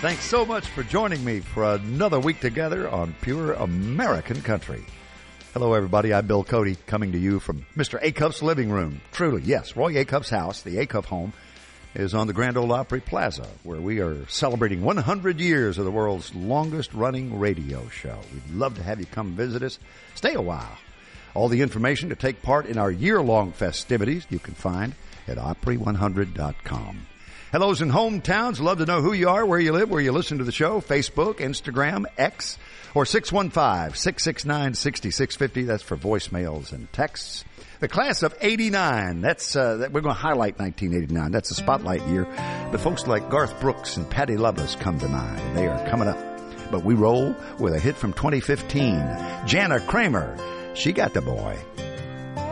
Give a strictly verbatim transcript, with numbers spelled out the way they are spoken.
Thanks so much for joining me for another week together on Pure American Country. Hello, everybody. I'm Bill Cody, coming to you from Mister Acuff's living room. Truly, yes, Roy Acuff's house, the Acuff home, is on the Grand Ole Opry Plaza, where we are celebrating one hundred years of the world's longest-running radio show. We'd love to have you come visit us. Stay a while. All the information to take part in our year-long festivities you can find at opry one hundred dot com. Hellos in hometowns. Love to know who you are, where you live, where you listen to the show. Facebook, Instagram, X, or six one five, six six nine, six six five zero. That's for voicemails and texts. The class of eighty-nine. That's uh, that we're going to highlight nineteen eighty-nine. That's a spotlight year. But folks like Garth Brooks and Patty Loveless come to mind, and they are coming up. But we roll with a hit from twenty fifteen. Jana Kramer. She got the boy.